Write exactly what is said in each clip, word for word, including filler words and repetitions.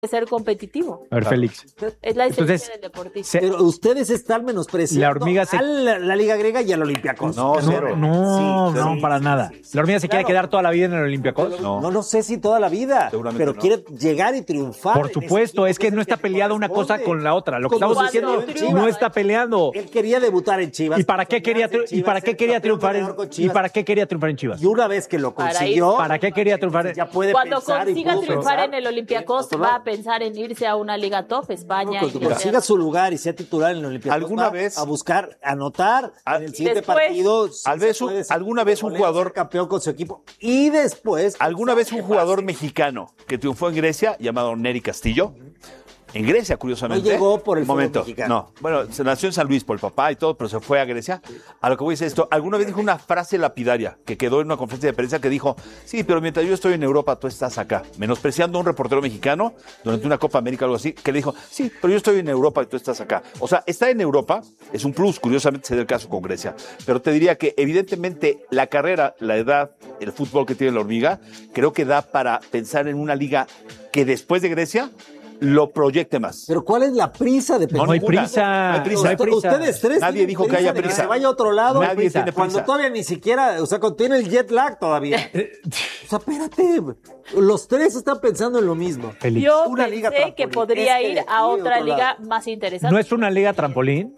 ser competitivo. A ver, Félix. Es la esencia Entonces, del deportista. se- Pero ustedes están menospreciando La hormiga se- a la, la Liga Griega y al Olympiacos. No, No, cero. no, Sí, no, sí, para sí, nada. sí, sí. ¿La hormiga se quiere Claro. quedar toda la vida en el Olympiacos? No. No, no sé si toda la vida, Seguramente pero no. quiere llegar y triunfar. Por en ese supuesto, equipo es que es no el está te peleada una cosa corresponde. con la otra. Lo que Como estamos cuando diciendo, triunfa. no está peleando. Él quería debutar en Chivas. ¿Y para qué quería, soñarse en tri- y para Chivas, qué ser quería campeón triunfar en, goleador con y Chivas. para qué quería triunfar en Chivas? Y una vez que lo Para consiguió, ¿Para qué quería triunfar? ya puede Cuando pensar y consiga pudo triunfar pensar en el Olympiacos, otro va lado. a pensar en irse a una liga top, España, Cuando Inglaterra. consiga su lugar y sea titular en el Olympiacos, ¿Alguna va vez- a buscar anotar Ah, en el siguiente después- partido. Al se vez un- puede ser alguna vez un goleo, jugador- ser campeón con su equipo y después ¿Alguna vez un que jugador pase. mexicano que triunfó en Grecia, llamado Neri Castillo? En Grecia, curiosamente. No llegó por el Un fútbol momento. mexicano. No, bueno, se nació en San Luis por el papá y todo, pero se fue a Grecia. A lo que voy a decir esto, alguna vez dijo una frase lapidaria que quedó en una conferencia de prensa que dijo, sí, pero mientras yo estoy en Europa, tú estás acá. Menospreciando a un reportero mexicano durante una Copa América o algo así, que le dijo, sí, pero yo estoy en Europa y tú estás acá. O sea, estar en Europa es un plus, curiosamente se da el caso con Grecia. Pero te diría que evidentemente la carrera, la edad, el fútbol que tiene la hormiga, creo que da para pensar en una liga que después de Grecia lo proyecte más. Pero ¿cuál es la prisa de pensar? No hay ninguna. prisa. No hay prisa. No hay prisa. Ustedes tres Nadie tienen dijo que haya de prisa. se vaya a otro lado. Nadie prisa. tiene Cuando prisa. todavía ni siquiera, o sea, cuando tiene el jet lag todavía. O sea, espérate. Los tres están pensando en lo mismo. Félix. Yo Una liga pensé que trampolín. podría Este ir de aquí, a otra otro liga lado. más interesante. ¿No es una liga trampolín?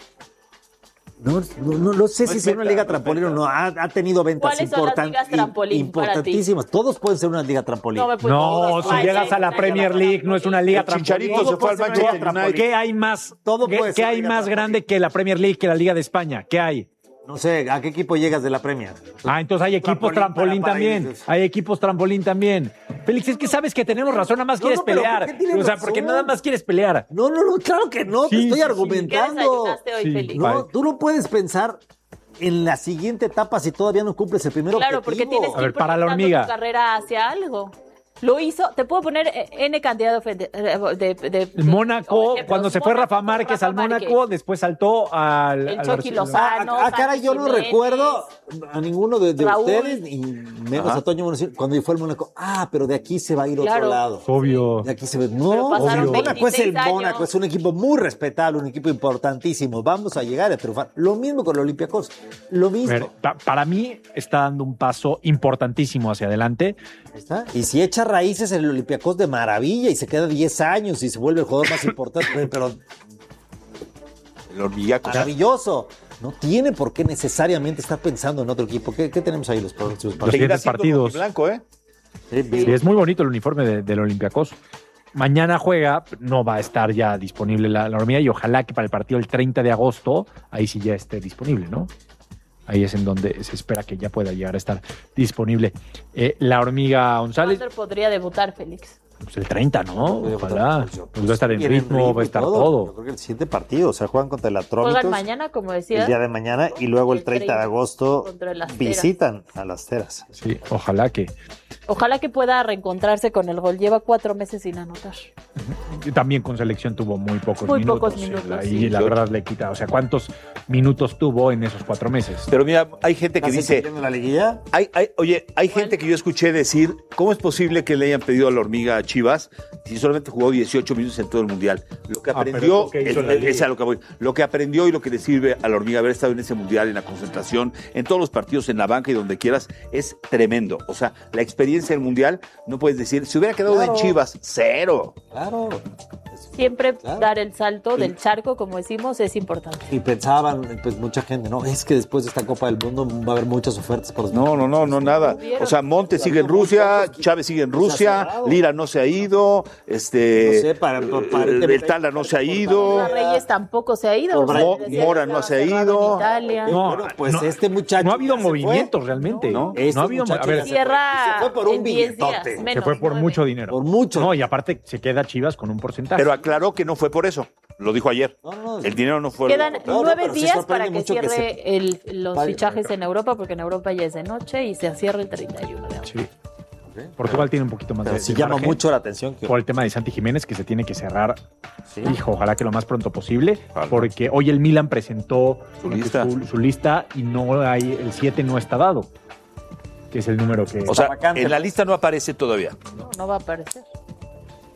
No, no, no, no sé No si es sea una meta, liga no es trampolín o meta. no. Ha, ha tenido ventas ¿Cuáles son las importan- ligas trampolín im- para ti? importantísimas. Todos pueden ser una liga trampolín. No me puedo- No, si Ay, llegas a la sí, Premier League, no es una liga El trampolín. Chicharito se fue al puede ser Manchester una liga United. ¿Qué hay más, Todo qué, puede qué ser hay liga más trampolín. grande que la Premier League, que la Liga de España? ¿Qué hay? No sé, ¿a qué equipo llegas de la Premier? Ah, entonces hay equipos Trampolín trampolín, para también. paraísos. Hay equipos trampolín también. Félix, es que sabes que tenemos razón, nada más No, quieres no, pero pelear. ¿por qué tienes O sea, razón? porque nada más quieres pelear. No, no, no, claro que no, Sí, te estoy sí, sí. ¿Qué argumentando. desayunaste hoy, Sí. Félix? No, tú no puedes pensar en la siguiente etapa si todavía no cumples el primer Claro, objetivo. porque tienes A que ver, ir para la proyectando hormiga. tu carrera hacia algo. Lo hizo, te puedo poner eh, N cantidad de, ofende- de, de, de- El Mónaco, ejemplos. cuando se fue Rafa Mónaco, Márquez Rafa al Mónaco, después saltó al. El al Chucky Barcelona. Lozano. Ah, ah, caray, yo no Jiménez, recuerdo a ninguno de, de Raúl. ustedes, y menos Ajá. a Toño Monosino, cuando fue al Mónaco. Ah, pero de aquí se va a ir a Claro. otro lado. Obvio. De aquí se ve. Pero No, pasaron el Mónaco es el veintiséis años. Mónaco, es un equipo muy respetable, un equipo importantísimo. Vamos a llegar a triunfar. Lo mismo con el Olympiacos. Lo A mismo. ver, pa- para mí está dando un paso importantísimo hacia adelante. Ahí está. Y si echa raíces en el Olympiacos de maravilla y se queda diez años y se vuelve el jugador más importante, pero El hormigaco. maravilloso. No tiene por qué necesariamente estar pensando en otro equipo. ¿Qué, qué tenemos ahí los próximos Los partidos? Seguirá siguientes siendo partidos. blanco, ¿eh? Sí, es muy bonito el uniforme de- del Olympiacos. Mañana juega, no va a estar ya disponible la, la hormiga y ojalá que para el partido el treinta de agosto, ahí sí ya esté disponible, ¿no? Ahí es en donde se espera que ya pueda llegar a estar disponible. Eh, la hormiga González, ¿Cuándo podría debutar, Félix? pues el treinta, ¿no? Ojalá. Pues, Pues va a estar en Tienen ritmo, va a y estar Yo todo. creo que el siguiente partido, o sea, juegan contra el Atrómitos Juegan mañana, como decías. el día de mañana y luego el El treinta de treinta agosto contra el Asteras. visitan a las Teras. Sí, ojalá que. Ojalá que pueda reencontrarse con el gol. Lleva cuatro meses sin anotar. Y también con selección tuvo muy pocos Muy minutos. pocos minutos, Ahí sí. la verdad le quita. O sea, ¿cuántos minutos tuvo en esos cuatro meses? Pero mira, hay gente que ¿Estás dice, entendiendo la liguilla? hay, hay, oye, hay ¿Cuál? gente que yo escuché decir, ¿cómo es posible que le hayan pedido a la hormiga a Chivas si solamente jugó dieciocho minutos en todo el Mundial? Lo que Ah, pero aprendió, es lo que hizo es, en la liga. es a lo que voy, lo que aprendió y lo que le sirve a la hormiga haber estado en ese Mundial, en la concentración, en todos los partidos, en la banca y donde quieras, es tremendo. O sea, la experiencia del Mundial, no puedes decir, si hubiera quedado Claro. en Chivas, cero. Claro. Siempre Claro. dar el salto del charco, como decimos, es importante. Y pensaban, pues mucha gente, no, es que después de esta Copa del Mundo va a haber muchas ofertas por los No, no, no, no, nada. O sea, Montes sigue en Rusia, Chávez sigue en Rusia, Lira no se ha ido, este, No sé, para- para- aparentemente- el Tala no se ha ido. Rafa Reyes tampoco se ha ido. Mo- o sea, decía Mora que no estaba se ha cerrado ido. en Italia. No, Bueno, pues no, este muchacho No ha habido ya se movimientos fue. realmente. No. Este no ha habido. muchacho A ver, ya se Cierra Se fue por un en diez días, billetote. se menos, fue por nueve. mucho dinero. Por mucho. No, y aparte se queda Chivas con un porcentaje. Pero aclaró que no fue por eso. Lo dijo ayer. No, no, El dinero no fue. Quedan No, no, nueve pero sí días sorprende para que mucho que cierre el- los Vale. fichajes en Europa, porque en Europa ya es de noche y se cierra el treinta y uno de agosto. Sí. Portugal tiene un poquito más Pero de. sí de llama margen mucho la atención que por el tema de Santi Jiménez, que se tiene que cerrar. Sí. Hijo, ojalá que lo más pronto posible. Ojalá. Porque hoy el Milan presentó Su lista. su, su lista y no hay, el siete no está dado. Que es el número que. O sea, vacante. en la lista no aparece todavía. No, no va a aparecer.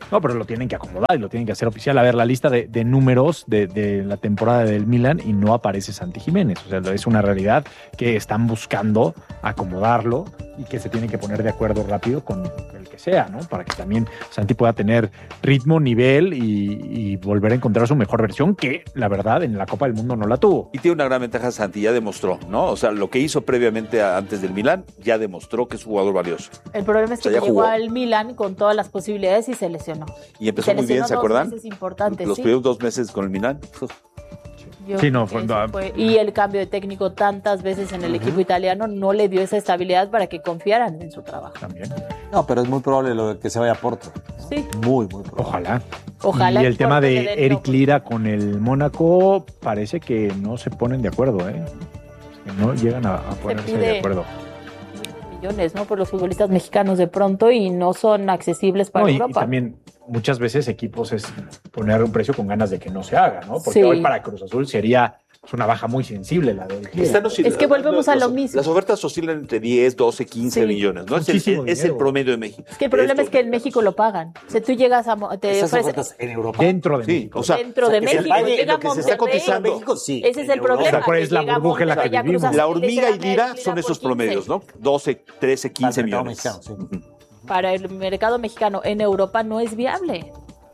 No, pero lo tienen que acomodar y lo tienen que hacer oficial. A ver, la lista de, de números de, de la temporada del Milan y no aparece Santi Jiménez. O sea, es una realidad que están buscando acomodarlo y que se tienen que poner de acuerdo rápido con el que sea, ¿no? Para que también Santi pueda tener ritmo, nivel y, y volver a encontrar su mejor versión, que la verdad en la Copa del Mundo no la tuvo. Y tiene una gran ventaja Santi, ya demostró, ¿no? O sea, lo que hizo previamente a, antes del Milan, ya demostró que es un jugador valioso. El problema es que O sea, ya llegó jugó. al Milan con todas las posibilidades y se lesionó. Y empezó Se muy bien, lesionó ¿se dos acuerdan? meses importantes, Los sí. primeros dos meses con el Milan. Uf. Yo Sí, no, creo que fue- eso fue- y el cambio de técnico tantas veces en el equipo italiano no le dio esa estabilidad para que confiaran en su trabajo. También. No, pero es muy probable lo de que se vaya a Porto. Sí, Muy, muy probable. Ojalá. ojalá. Y el tema Porto le de den Eric oportunidad. Lira con el Mónaco parece que no se ponen de acuerdo, ¿eh? Que no llegan a, a ponerse pide- de acuerdo. millones, ¿no? Por los futbolistas mexicanos de pronto y no son accesibles para No, y, y Europa. también muchas veces equipos es poner un precio con ganas de que no se haga, ¿no? Porque Sí. hoy para Cruz Azul sería pues, una baja muy sensible la del Lira. Están oscil- Es que volvemos a las- lo mismo. Las ofertas oscilan entre diez, doce, quince Sí. millones, ¿no? Es el, Muchísimo es el dinero. promedio de México. Es que el problema Estos es que en mexicanos. México lo pagan. O sea, tú llegas a... mo- Te Esas ofrecen- ofertas en Europa. Dentro de Sí, México. o sea, dentro de que se México. pague Llega lo que se está Monterrey. cotizando en México, sí. Ese es En el problema. Europa. O sea, ¿cuál es la que llega burbuja en la que Monterrey a Cruz vivimos? Azul La y hormiga les y dan Lira Lira son por esos quince. promedios, ¿no? doce, trece, quince Para el mercado millones. mexicano, sí. Para el mercado mexicano en Europa no es viable.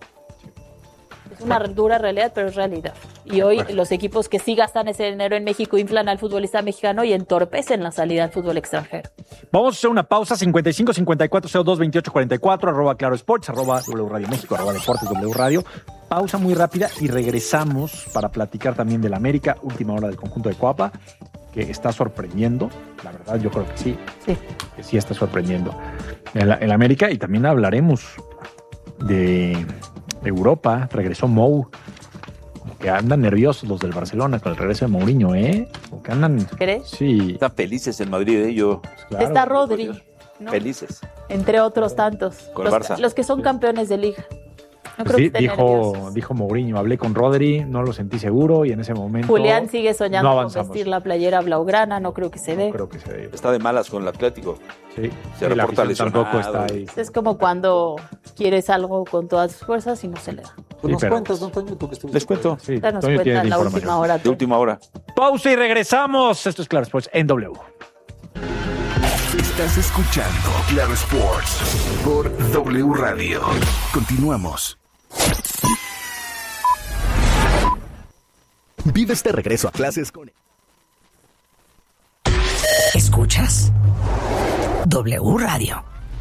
Es una dura realidad, pero es realidad. Y hoy los equipos que sí gastan ese dinero en México inflan al futbolista mexicano y entorpecen la salida al fútbol extranjero. Vamos a hacer una pausa. cincuenta y cinco, cincuenta y cuatro, cero dos, veintiocho, cuarenta y cuatro, arroba Claro Sports, arroba W Radio México, arroba Deportes W Radio. Pausa muy rápida y regresamos para platicar también del América, última hora del conjunto de Coapa, que está sorprendiendo. La verdad, yo creo que sí, Sí. que sí está sorprendiendo el, el América. Y también hablaremos de Europa. Regresó Mou. Como que andan nerviosos los del Barcelona con el regreso de Mourinho, ¿eh? Como que andan... ¿Crees? Sí, Están felices en Madrid, ¿eh? Yo, claro. Está Rodri, ¿no? felices. Entre otros tantos. Con el los, Barça. los que son campeones de liga. No Pues creo di- que estén dijo, nerviosos. dijo Mourinho, hablé con Rodri, no lo sentí seguro y en ese momento Julián sigue soñando no con avanzamos. vestir la playera blaugrana, no creo que se dé. No creo que se dé. Está de malas con el Atlético. Sí, Se sí, la reporta afición tampoco lesionado. está ahí. Es como cuando quieres algo con todas tus fuerzas y no se le da. Pues Sí, nos pero- cuentas, ¿no, Toño? Tú que estuviste Les cuento. Sí, Danos Toño cuenta tiene en la información. última hora. De última hora. Pausa y regresamos. Esto es Claro Sports en W. Estás escuchando Claro Sports por W Radio. Continuamos. Vive este regreso a clases con... ¿Escuchas? W Radio.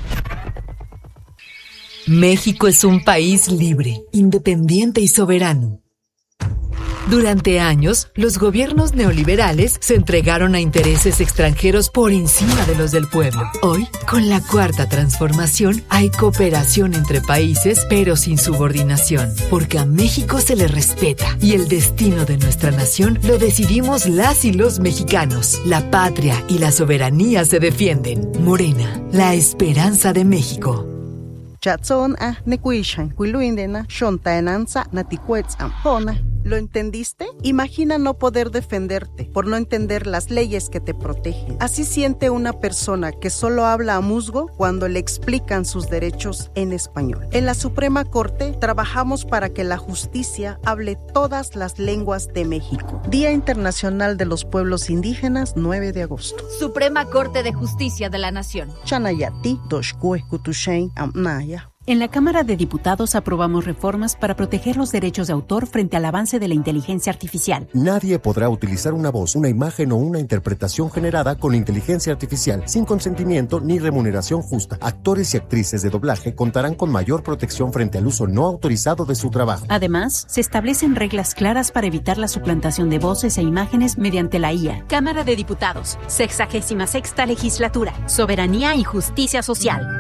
México es un país libre, independiente y soberano. Durante años, los gobiernos neoliberales se entregaron a intereses extranjeros por encima de los del pueblo. Hoy, con la cuarta transformación, hay cooperación entre países, pero sin subordinación, porque a México se le respeta y el destino de nuestra nación lo decidimos las y los mexicanos. La patria y la soberanía se defienden. Morena, la esperanza de México. Chatson a nekuishan, kuiluindena, shontaenanza, naticuetz ampona. ¿Lo entendiste? Imagina no poder defenderte por no entender las leyes que te protegen. Así siente una persona que solo habla a musgo cuando le explican sus derechos en español. En la Suprema Corte trabajamos para que la justicia hable todas las lenguas de México. Día Internacional de los Pueblos Indígenas, nueve de agosto. Suprema Corte de Justicia de la Nación. Chanayati, Doshkue, Kutushain, Amnaya. En la Cámara de Diputados aprobamos reformas para proteger los derechos de autor frente al avance de la inteligencia artificial. Nadie podrá utilizar una voz, una imagen o una interpretación generada con inteligencia artificial sin consentimiento ni remuneración justa. Actores y actrices de doblaje contarán con mayor protección frente al uso no autorizado de su trabajo. Además, se establecen reglas claras para evitar la suplantación de voces e imágenes mediante la I A. Cámara de Diputados, sexagésima sexta legislatura, soberanía y justicia social.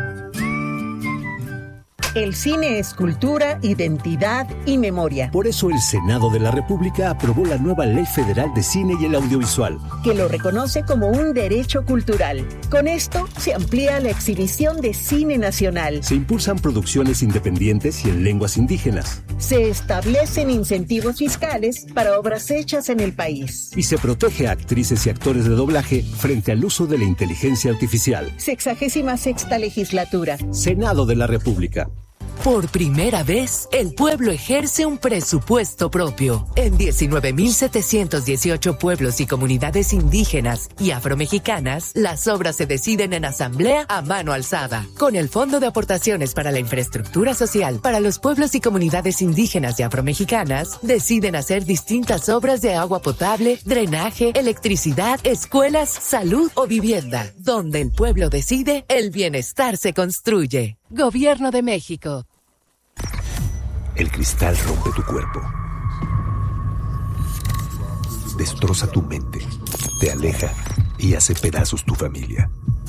El cine es cultura, identidad y memoria. Por eso el Senado de la República aprobó la nueva Ley Federal de Cine y el Audiovisual, que lo reconoce como un derecho cultural. Con esto se amplía la exhibición de cine nacional. Se impulsan producciones independientes y en lenguas indígenas. Se establecen incentivos fiscales para obras hechas en el país. Y se protege a actrices y actores de doblaje frente al uso de la inteligencia artificial. Sexagésima sexta legislatura. Senado de la República. Por primera vez, el pueblo ejerce un presupuesto propio. En diecinueve mil setecientos dieciocho pueblos y comunidades indígenas y afromexicanas, las obras se deciden en asamblea a mano alzada. Con el Fondo de Aportaciones para la Infraestructura Social para los pueblos y comunidades indígenas y afromexicanas, deciden hacer distintas obras de agua potable, drenaje, electricidad, escuelas, salud o vivienda. Donde el pueblo decide, el bienestar se construye. Gobierno de México. El cristal rompe tu cuerpo. Destroza tu mente, te aleja y hace pedazos tu familia.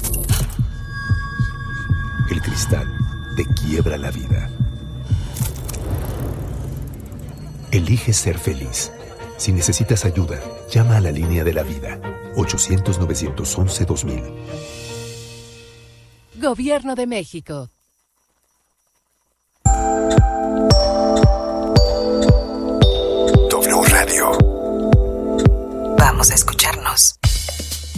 El cristal te quiebra la vida. Elige ser feliz. Si necesitas ayuda, llama a la línea de la vida. ochocientos, novecientos once, dos mil. Gobierno de México. W Radio. Vamos a escuchar